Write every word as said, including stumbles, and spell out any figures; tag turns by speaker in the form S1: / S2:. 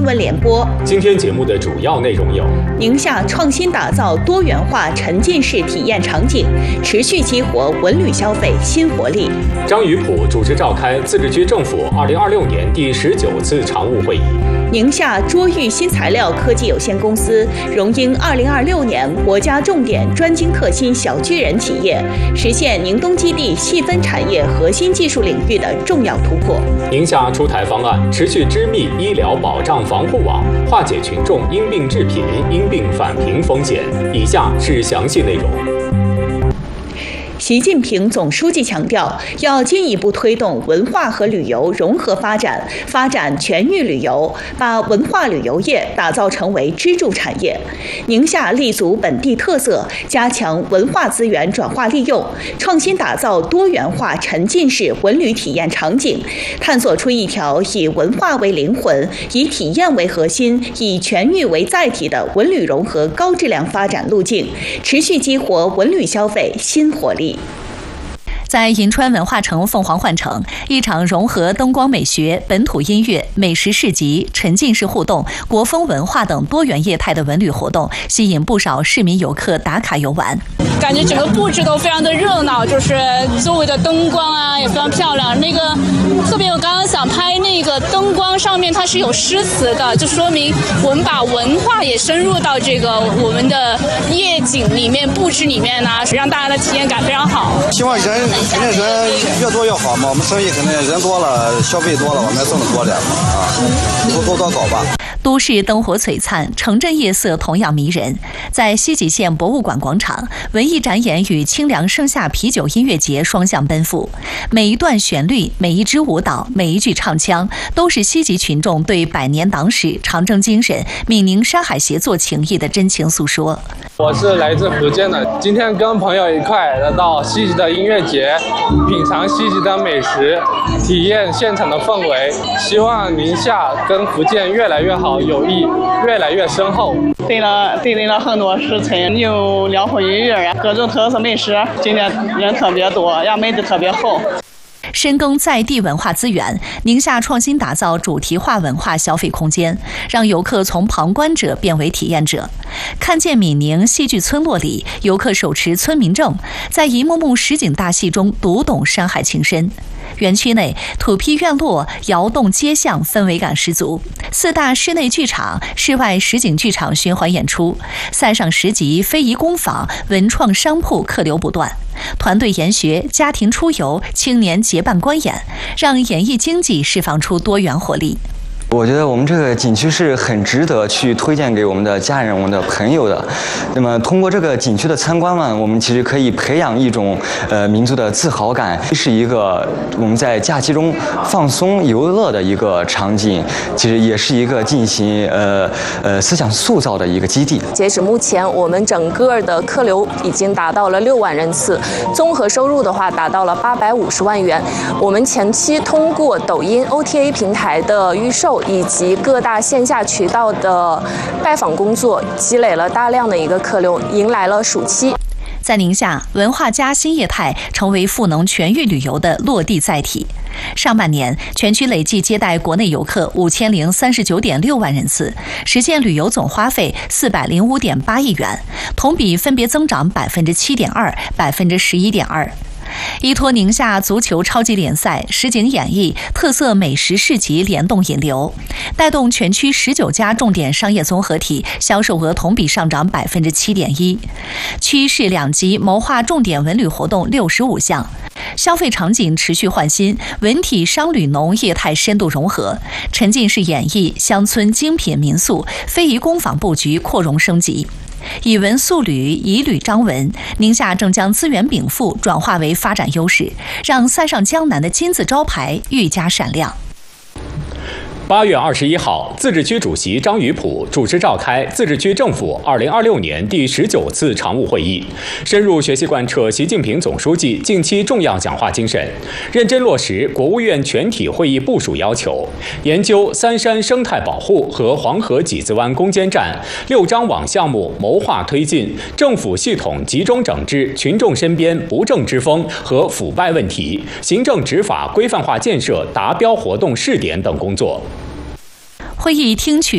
S1: 闻联播。
S2: 今天节目的主要内容有：
S1: 宁夏创新打造多元化沉浸式体验场景，持续激活文旅消费新活力。
S2: 张宇普主持召开自治区政府二零二六年第十九次常务会议。
S1: 宁夏卓玉新材料科技有限公司荣膺二零二六年国家重点专精特新小巨人企业，实现宁东基地细分产业核心技术领域的重要突破。
S2: 宁夏出台方案，持续织密医疗保障防护网，化解群众因病致贫、因病返贫风险。以下是详细内容。
S1: 习近平总书记强调，要进一步推动文化和旅游融合发展，发展全域旅游，把文化旅游业打造成为支柱产业。宁夏立足本地特色，加强文化资源转化利用，创新打造多元化沉浸式文旅体验场景，探索出一条以文化为灵魂、以体验为核心、以全域为载体的文旅融合高质量发展路径，持续激活文旅消费新活力。
S3: 在银川文化城凤凰幻城，一场融合灯光美学、本土音乐、美食市集、沉浸式互动、国风文化等多元业态的文旅活动，吸引不少市民游客打卡游玩。
S4: 感觉整个布置都非常的热闹，就是周围的灯光啊也非常漂亮。那个特别我刚刚想拍那个灯光上面它是有诗词的，就说明我们把文化也深入到这个我们的夜景里面、布置里面呢、啊，让大家的体验感非常好。
S5: 希望人肯定人越多越好嘛，我们生意肯定人多了，消费多了，我们挣得多点嘛啊，多多多搞吧。
S3: 都市灯火璀璨，城镇夜色同样迷人。在西吉县博物馆广场，文艺展演与清凉盛夏啤酒音乐节双向奔赴，每一段旋律、每一支舞蹈、每一句唱腔，都是西吉群众对百年党史、长征精神、闽宁山海协作情谊的真情诉说。
S6: 我是来自福建的，今天跟朋友一块来到西吉的音乐节，品尝西吉的美食，体验现场的氛围。希望宁夏跟福建越来越好，友谊越来越深厚。
S7: 对了，对对了很多事情，有辽阔音乐，各种特色美食，今天人特别多，也美得特别厚。
S3: 深耕在地文化资源，宁夏创新打造主题化文化消费空间，让游客从旁观者变为体验者。看见闽宁戏剧村落里，游客手持村民证，在一幕幕实景大戏中读懂山海情深。园区内土坯院落、窑洞街巷氛围感十足，四大室内剧场、室外实景剧场循环演出，塞上十集、非遗工坊、文创商铺客流不断。团队研学、家庭出游、青年结伴观演，让演艺经济释放出多元活力。
S8: 我觉得我们这个景区是很值得去推荐给我们的家人、我们的朋友的。那么通过这个景区的参观呢，我们其实可以培养一种呃民族的自豪感，是一个我们在假期中放松游乐的一个场景，其实也是一个进行呃呃思想塑造的一个基地。
S9: 截止目前，我们整个的客流已经达到了六万人次，综合收入的话达到了八百五十万元。我们前期通过抖音 O T A 平台的预售以及各大线下渠道的拜访工作，积累了大量的一个客流，迎来了暑期。
S3: 在宁夏，文化加新业态成为赋能全域旅游的落地载体。上半年，全区累计接待国内游客五千零三十九点六万人次，实现旅游总花费四百零五点八亿元，同比分别增长百分之七点二、百分之十一点二。依托宁夏足球超级联赛、实景演绎、特色美食市集联动引流，带动全区十九家重点商业综合体销售额同比上涨百分之七点一。区市两级谋划重点文旅活动六十五项，消费场景持续换新，文体商旅农业态深度融合，沉浸式演绎、乡村精品民宿、非遗工坊布局扩容升级。以文塑旅，以旅张文，宁夏正将资源禀赋转化为发展优势，让塞上江南的金字招牌愈加闪亮。
S2: 八月二十一号，自治区主席张宇普主持召开自治区政府二零二六年第十九次常务会议，深入学习贯彻习近平总书记近期重要讲话精神，认真落实国务院全体会议部署要求，研究三山生态保护和黄河几子湾攻坚战六张网项目谋划推进，政府系统集中整治群众身边不正之风和腐败问题，行政执法规范化建设达标活动试点等工作。
S3: 会议听取